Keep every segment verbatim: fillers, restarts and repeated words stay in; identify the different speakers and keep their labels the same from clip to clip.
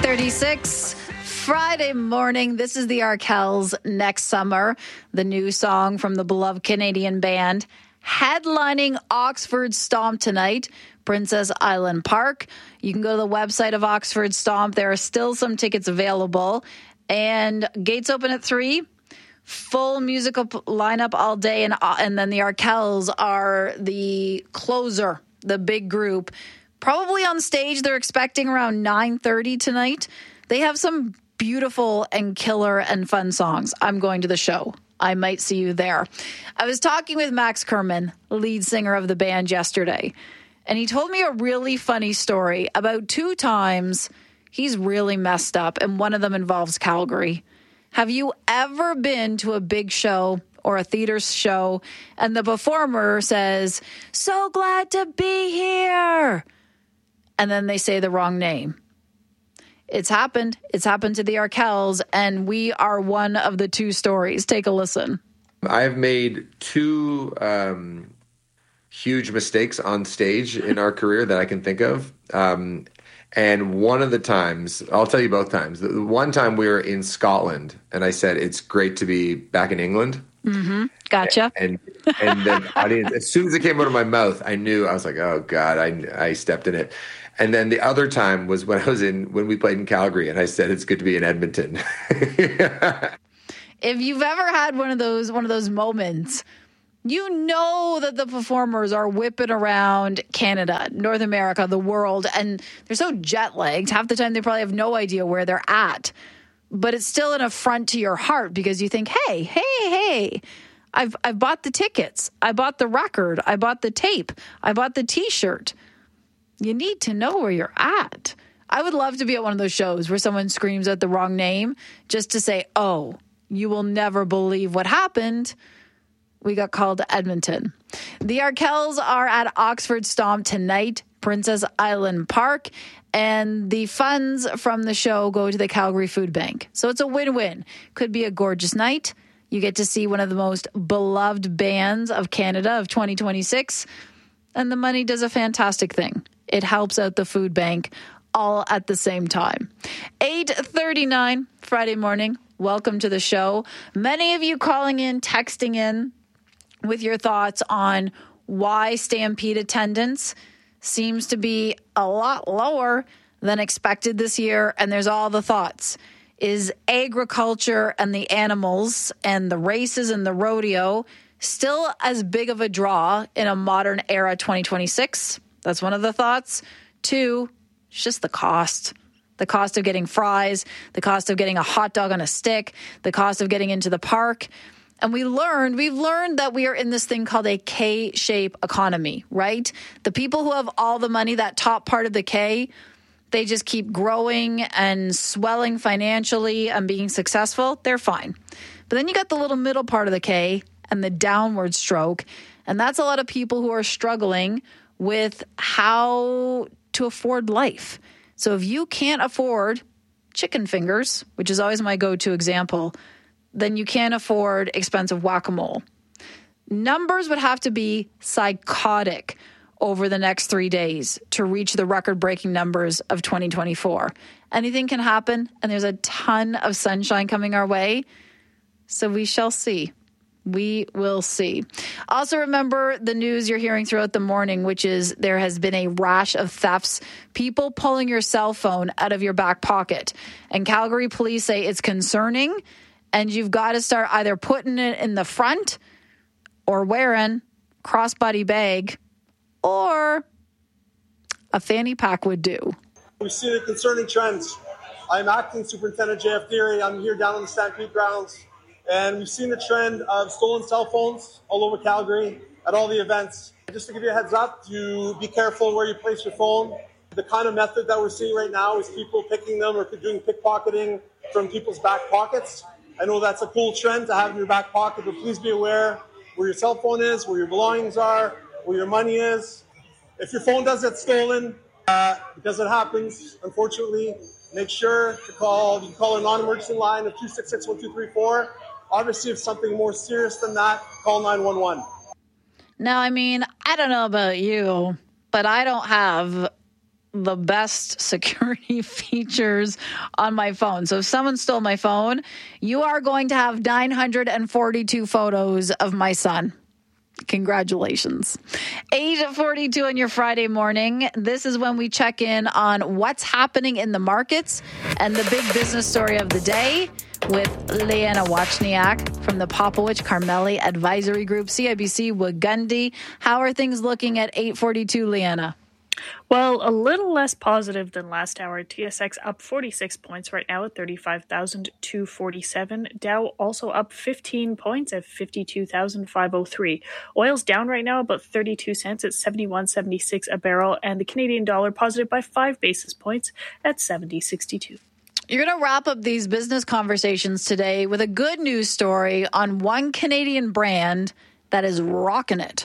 Speaker 1: thirty-six, Friday morning. This is the Arkells, Next Summer, the new song from the beloved Canadian band, headlining Oxford Stomp tonight, Princess Island Park. You can go to the website of Oxford Stomp. There are still some tickets available, and gates open at three. Full musical lineup all day, and and then the Arkells are the closer, the big group. Probably on stage, they're expecting around nine thirty tonight. They have some beautiful and killer and fun songs. I'm going to the show. I might see you there. I was talking with Max Kerman, lead singer of the band, yesterday, and he told me a really funny story about two times he's really messed up, and one of them involves Calgary. Have you ever been to a big show or a theater show and the performer says, "So glad to be here," and then they say the wrong name? It's happened. It's happened to the Arkells, and we are one of the two stories. Take a listen.
Speaker 2: I've made two um, huge mistakes on stage in our career that I can think of. Um, and one of the times, I'll tell you both times. The one time we were in Scotland, and I said, "It's great to be back in England."
Speaker 1: Mm-hmm. Gotcha.
Speaker 2: And and the audience, as soon as it came out of my mouth, I knew. I was like, "Oh God!" I I stepped in it. And then the other time was when I was in when we played in Calgary, and I said, "It's good to be in Edmonton."
Speaker 1: If you've ever had one of those one of those moments, you know that the performers are whipping around Canada, North America, the world, and they're so jet lagged. Half the time, they probably have no idea where they're at. But it's still an affront to your heart because you think, "Hey, hey, hey, I've I've bought the tickets, I bought the record, I bought the tape, I bought the T-shirt." You need to know where you're at. I would love to be at one of those shows where someone screams out the wrong name just to say, "Oh, you will never believe what happened. We got called to Edmonton." The Arkells are at Oxford Stomp tonight, Princess Island Park, and the funds from the show go to the Calgary Food Bank. So it's a win-win. Could be a gorgeous night. You get to see one of the most beloved bands of Canada of twenty twenty-six, and the money does a fantastic thing. It helps out the food bank all at the same time. eight thirty-nine Friday morning. Welcome to the show. Many of you calling in, texting in with your thoughts on why Stampede attendance seems to be a lot lower than expected this year. And there's all the thoughts. Is agriculture and the animals and the races and the rodeo still as big of a draw in a modern era twenty twenty-six? That's one of the thoughts. Two, it's just the cost. The cost of getting fries, the cost of getting a hot dog on a stick, the cost of getting into the park. And we learned, we've learned that we are in this thing called a K-shape economy, right? The people who have all the money, that top part of the K, they just keep growing and swelling financially and being successful. They're fine. But then you got the little middle part of the K and the downward stroke. And that's a lot of people who are struggling with how to afford life. So if you can't afford chicken fingers, which is always my go-to example, then you can't afford expensive guacamole. Numbers would have to be psychotic over the next three days to reach the record-breaking numbers of twenty twenty-four. Anything can happen, and there's a ton of sunshine coming our way. So we shall see. We will see. Also remember the news you're hearing throughout the morning, which is there has been a rash of thefts, people pulling your cell phone out of your back pocket. And Calgary police say it's concerning, and you've got to start either putting it in the front or wearing crossbody bag, or a fanny pack would do.
Speaker 3: We've seen a concerning trend. I'm acting Superintendent J F Deary. I'm here down on the Stampede grounds. And we've seen the trend of stolen cell phones all over Calgary at all the events. Just to give you a heads up, to be careful where you place your phone. The kind of method that we're seeing right now is people picking them or doing pickpocketing from people's back pockets. I know that's a cool trend to have in your back pocket, but please be aware where your cell phone is, where your belongings are, where your money is. If your phone does get stolen, uh, because it happens, unfortunately, make sure to call, you can call a non-emergency line of two six six, one two three four. Obviously, if something more serious than that, call nine one one.
Speaker 1: Now, I mean, I don't know about you, but I don't have the best security features on my phone. So if someone stole my phone, you are going to have nine hundred forty-two photos of my son. Congratulations. eight forty-two on your Friday morning. This is when we check in on what's happening in the markets and the big business story of the day with Liana Wachniak from the Popowich Carmeli Advisory Group, C I B C Wagundi. How are things looking at eight forty-two, Liana?
Speaker 4: Well, a little less positive than last hour. T S X up forty-six points right now at thirty-five thousand two hundred forty-seven. Dow also up fifteen points at fifty-two thousand five hundred three. Oil's down right now about thirty-two cents at seventy-one seventy-six a barrel, and the Canadian dollar positive by five basis points at seventy sixty-two.
Speaker 1: You're going to wrap up these business conversations today with a good news story on one Canadian brand that is rocking it.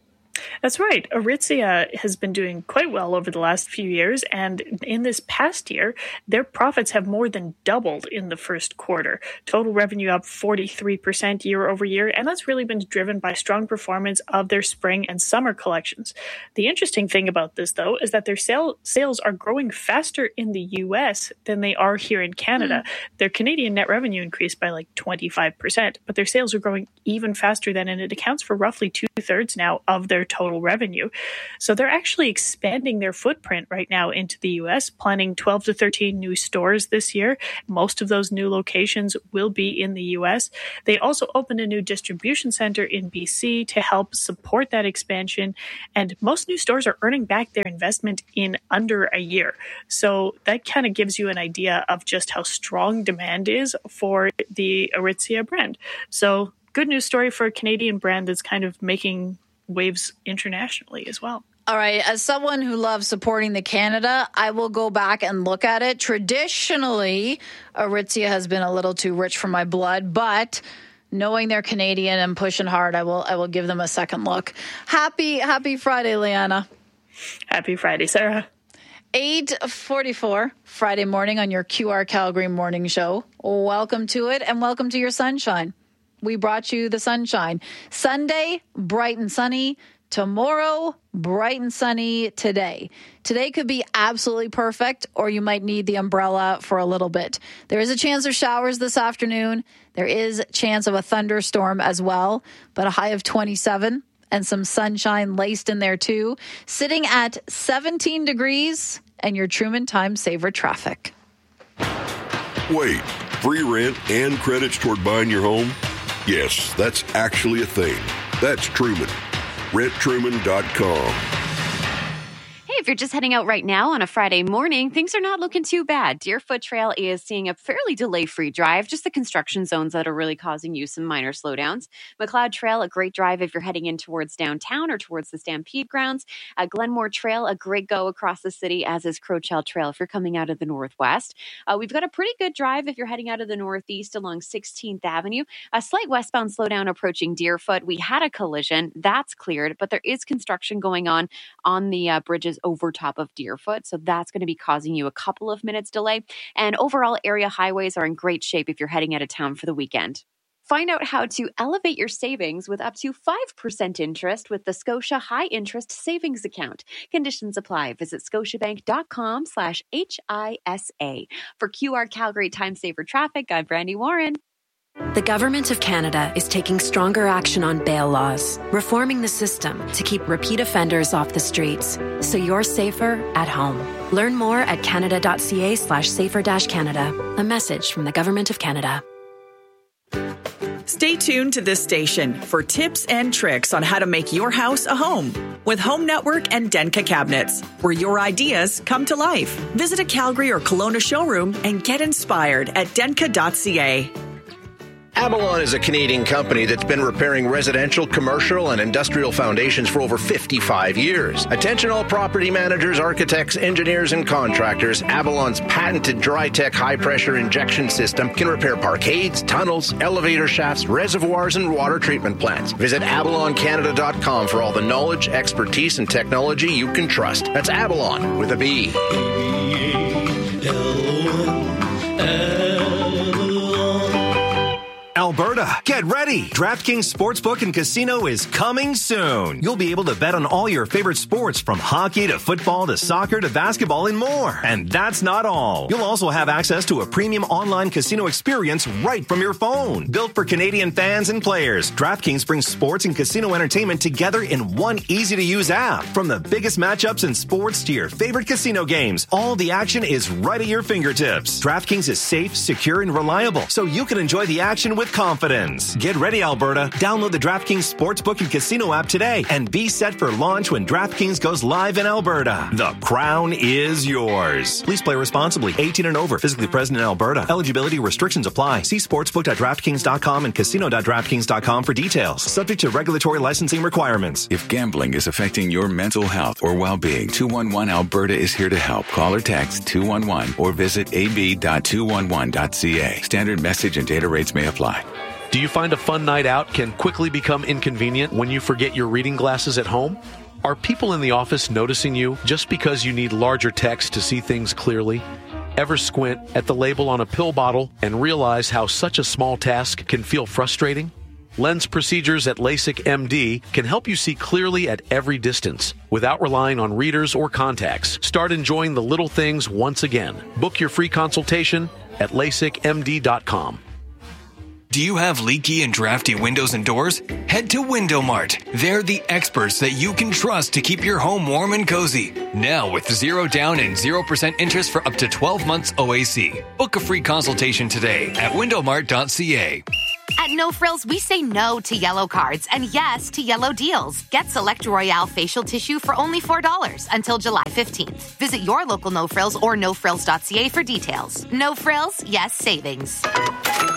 Speaker 4: That's right. Aritzia has been doing quite well over the last few years, and in this past year, their profits have more than doubled in the first quarter. Total revenue up forty-three percent year over year, and that's really been driven by strong performance of their spring and summer collections. The interesting thing about this, though, is that their sale, sales are growing faster in the U S than they are here in Canada. Mm. Their Canadian net revenue increased by like twenty-five percent, but their sales are growing even faster than, and it accounts for roughly two-thirds now of their total revenue. So they're actually expanding their footprint right now into the U S, planning twelve to thirteen new stores this year. Most of those new locations will be in the U S. They also opened a new distribution center in B C to help support that expansion. And most new stores are earning back their investment in under a year. So that kind of gives you an idea of just how strong demand is for the Aritzia brand. So good news story for a Canadian brand that's kind of making waves internationally as well.
Speaker 1: All right. As someone who loves supporting the Canada, I will go back and look at it. Traditionally, Aritzia has been a little too rich for my blood, but knowing they're Canadian and pushing hard, I will I will give them a second look. Happy, happy Friday, Liana.
Speaker 4: Happy Friday, Sarah.
Speaker 1: eight forty-four Friday morning on your Q R Calgary morning show. Welcome to it, and welcome to your sunshine. We brought you the sunshine. Sunday, bright and sunny. Tomorrow, bright and sunny today. Today could be absolutely perfect, or you might need the umbrella for a little bit. There is a chance of showers this afternoon. There is a chance of a thunderstorm as well, but a high of twenty-seven and some sunshine laced in there too. Sitting at seventeen degrees and your Truman Time Saver traffic.
Speaker 5: Wait, free rent and credits toward buying your home? Yes, that's actually a thing. That's Truman. rent truman dot com.
Speaker 6: Hey, if you're just heading out right now on a Friday morning, things are not looking too bad. Deerfoot Trail is seeing a fairly delay-free drive, just the construction zones that are really causing you some minor slowdowns. McLeod Trail, a great drive if you're heading in towards downtown or towards the Stampede grounds. Uh, Glenmore Trail, a great go across the city, as is Crowchild Trail if you're coming out of the northwest. Uh, we've got a pretty good drive if you're heading out of the northeast along sixteenth Avenue. A slight westbound slowdown approaching Deerfoot. We had a collision. That's cleared, but there is construction going on on the uh, bridges over top of Deerfoot, so that's going to be causing you a couple of minutes delay. And overall, area highways are in great shape if you're heading out of town for the weekend. Find out how to elevate your savings with up to five percent interest with the Scotia High Interest Savings Account. Conditions apply. Visit scotiabank.com slash HISA. For Q R Calgary Time Saver Traffic, I'm Brandy Warren.
Speaker 7: The Government of Canada is taking stronger action on bail laws, reforming the system to keep repeat offenders off the streets, so you're safer at home. Learn more at canada.ca slash safer dash Canada. A message from the Government of Canada.
Speaker 8: Stay tuned to this station for tips and tricks on how to make your house a home with Home Network and Denka Cabinets, where your ideas come to life. Visit a Calgary or Kelowna showroom and get inspired at denka dot c a.
Speaker 9: Avalon is a Canadian company that's been repairing residential, commercial, and industrial foundations for over fifty-five years. Attention all property managers, architects, engineers, and contractors. Avalon's patented DryTech high-pressure injection system can repair parkades, tunnels, elevator shafts, reservoirs, and water treatment plants. Visit avalon canada dot com for all the knowledge, expertise, and technology you can trust. That's Avalon with a B.
Speaker 10: Alberta Alberta. Get ready. DraftKings Sportsbook and Casino is coming soon. You'll be able to bet on all your favorite sports from hockey to football to soccer to basketball and more. And that's not all. You'll also have access to a premium online casino experience right from your phone. Built for Canadian fans and players, DraftKings brings sports and casino entertainment together in one easy-to-use app. From the biggest matchups in sports to your favorite casino games, all the action is right at your fingertips. DraftKings is safe, secure, and reliable, so you can enjoy the action with confidence. Get ready, Alberta. Download the DraftKings Sportsbook and Casino app today and be set for launch when DraftKings goes live in Alberta. The crown is yours. Please play responsibly. eighteen and over. Physically present in Alberta. Eligibility restrictions apply. See sportsbook dot draftkings dot com and casino dot draftkings dot com for details. Subject to regulatory licensing requirements.
Speaker 11: If gambling is affecting your mental health or well-being, two one one Alberta is here to help. Call or text two one one or visit a b dot two one one dot c a. Standard message and data rates may apply.
Speaker 12: Do you find a fun night out can quickly become inconvenient when you forget your reading glasses at home? Are people in the office noticing you just because you need larger text to see things clearly? Ever squint at the label on a pill bottle and realize how such a small task can feel frustrating? Lens procedures at LASIK M D can help you see clearly at every distance without relying on readers or contacts. Start enjoying the little things once again. Book your free consultation at lasik m d dot com.
Speaker 13: Do you have leaky and drafty windows and doors? Head to Window Mart. They're the experts that you can trust to keep your home warm and cozy. Now with zero down and zero percent interest for up to twelve months O A C. Book a free consultation today at window mart dot c a.
Speaker 14: At No Frills, we say no to yellow cards and yes to yellow deals. Get Select Royale facial tissue for only four dollars until July fifteenth. Visit your local No Frills or no frills dot c a for details. No Frills, yes savings.